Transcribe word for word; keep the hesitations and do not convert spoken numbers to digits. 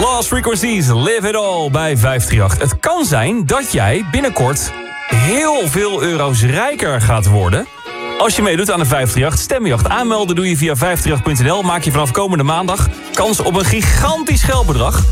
Lost Frequencies, Live It All bij vijf drie acht. Het kan zijn dat jij binnenkort heel veel euro's rijker gaat worden als je meedoet aan de vijf drie acht stemjacht. Aanmelden doe je via vijf drie acht punt n l. Maak je vanaf komende maandag kans op een gigantisch geldbedrag.